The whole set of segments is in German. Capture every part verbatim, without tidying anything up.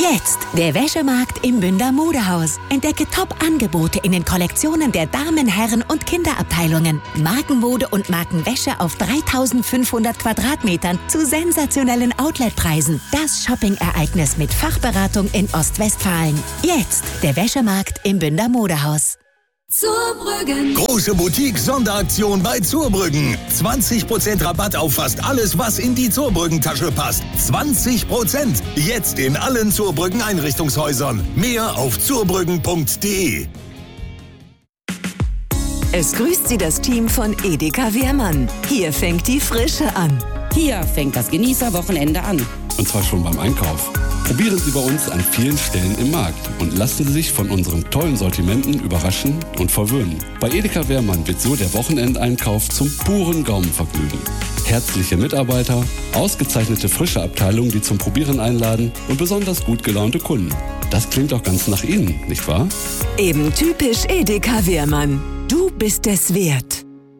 Jetzt der Wäschemarkt im Bünder Modehaus. Entdecke Top-Angebote in den Kollektionen der Damen-, Herren- und Kinderabteilungen. Markenmode und Markenwäsche auf dreitausendfünfhundert Quadratmetern zu sensationellen Outletpreisen. Das Shopping-Ereignis mit Fachberatung in Ostwestfalen. Jetzt der Wäschemarkt im Bünder Modehaus. Zurbrüggen. Große Boutique-Sonderaktion bei Zurbrüggen. zwanzig Prozent Rabatt auf fast alles, was in die Zurbrüggen-Tasche passt. zwanzig Prozent. Jetzt in allen Zurbrüggen-Einrichtungshäusern. Mehr auf zurbrüggen punkt de. Es grüßt Sie das Team von Edeka Wehrmann. Hier fängt die Frische an. Hier fängt das Genießerwochenende an. Und zwar schon beim Einkauf. Probieren Sie bei uns an vielen Stellen im Markt und lassen Sie sich von unseren tollen Sortimenten überraschen und verwöhnen. Bei Edeka Wehrmann wird so der Wochenendeinkauf zum puren Gaumenvergnügen. Herzliche Mitarbeiter, ausgezeichnete frische Abteilungen, die zum Probieren einladen und besonders gut gelaunte Kunden. Das klingt doch ganz nach Ihnen, nicht wahr? Eben typisch Edeka Wehrmann. Du bist es wert.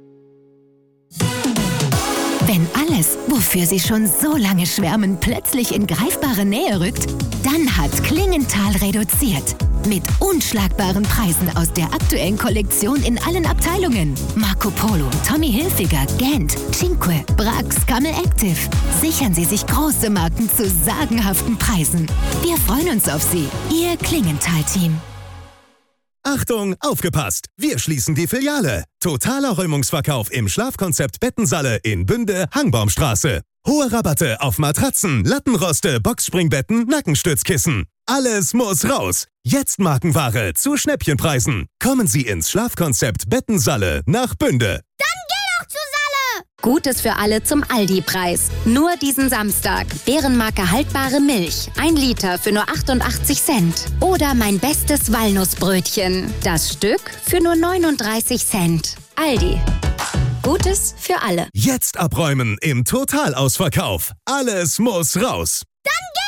Wenn alles, wofür Sie schon so lange schwärmen, plötzlich in greifbare Nähe rückt, dann hat Klingenthal reduziert. Mit unschlagbaren Preisen aus der aktuellen Kollektion in allen Abteilungen. Marco Polo, Tommy Hilfiger, Gent, Cinque, Brax, Camel Active. Sichern Sie sich große Marken zu sagenhaften Preisen. Wir freuen uns auf Sie, Ihr Klingenthal-Team. Achtung, aufgepasst! Wir schließen die Filiale. Totaler Räumungsverkauf im Schlafkonzept Bettensalle in Bünde, Hangbaumstraße. Hohe Rabatte auf Matratzen, Lattenroste, Boxspringbetten, Nackenstützkissen. Alles muss raus. Jetzt Markenware zu Schnäppchenpreisen. Kommen Sie ins Schlafkonzept Bettensalle nach Bünde. Dann geh doch zu Salle! Gutes für alle zum Aldi-Preis. Nur diesen Samstag. Bärenmarke haltbare Milch. Ein Liter für nur achtundachtzig Cent. Oder mein bestes Walnussbrötchen. Das Stück für nur neununddreißig Cent. Aldi. Gutes für alle. Jetzt abräumen im Totalausverkauf. Alles muss raus. Dann geh